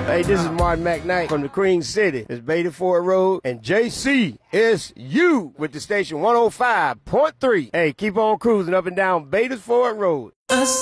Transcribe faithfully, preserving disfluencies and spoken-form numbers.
Hey, this is Martin McKnight from the Queen City. It's Beta Ford Road and J C S U with the station one oh five point three. Hey, keep on cruising up and down Beta Ford Road.